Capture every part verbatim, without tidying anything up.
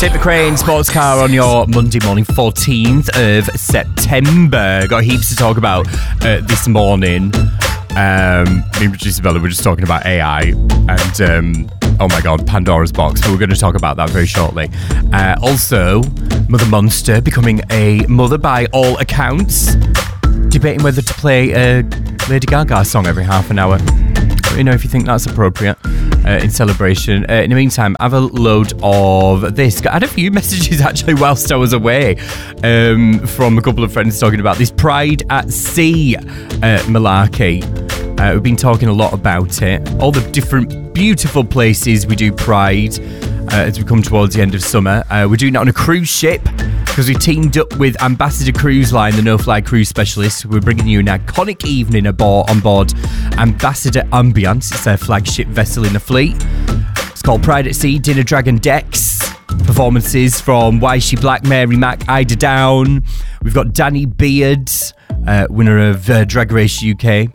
Tip the Crane Sports Car on your Monday morning, fourteenth of September. Got heaps to talk about uh, this morning. Um, me and producer Bella were just talking about A I and, um, oh my God, Pandora's Box. But we're going to talk about that very shortly. Uh, also, Mother Monster becoming a mother by all accounts. Debating whether to play a Lady Gaga song every half an hour. Let me know if you think that's appropriate uh, in celebration. Uh, in the meantime, I have a load of this. I had a few messages actually whilst I was away um, from a couple of friends talking about this Pride at Sea uh, malarkey. Uh, we've been talking a lot about it. All the different beautiful places we do Pride uh, as we come towards the end of summer. Uh, we're doing it on a cruise ship, because we teamed up with Ambassador Cruise Line, the no-fly cruise specialist. We're bringing you an iconic evening aboard, on board Ambassador Ambiance. It's their flagship vessel in the fleet. It's called Pride at Sea, Dinner Dragon Decks. Performances from Wishy Black, Mary Mack, Ida Down. We've got Danny Beard, uh, winner of uh, Drag Race U K.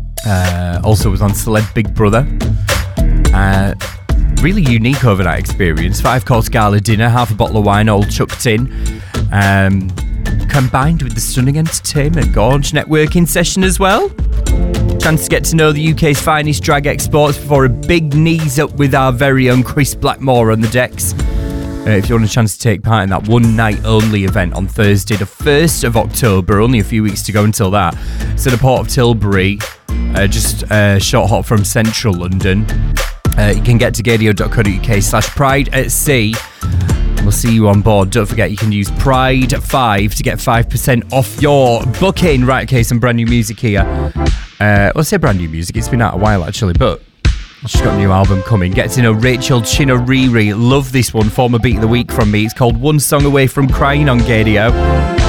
Uh, also was on Celeb Big Brother. Uh... Really unique overnight experience. Five-course gala dinner, half a bottle of wine all chucked in. Um, combined with the stunning entertainment. Gorge networking session as well. Chance to get to know the U K's finest drag exports before a big knees up with our very own Chris Blackmore on the decks. Uh, if you want a chance to take part in that one night only event on Thursday, the first of October, only a few weeks to go until that. So the Port of Tilbury, uh, just a uh, short hop from central London. Uh, you can get to gadio.co.uk slash pride at sea. We'll see you on board. Don't forget you can use Pride five to get five percent off your booking. Right, okay, some brand new music here. Uh, well, I say brand new music, it's been out a while actually, but she's got a new album coming. Get to know Rachel Chinoriri. Love this one, former beat of the week from me. It's called One Song Away from Crying on Gadio.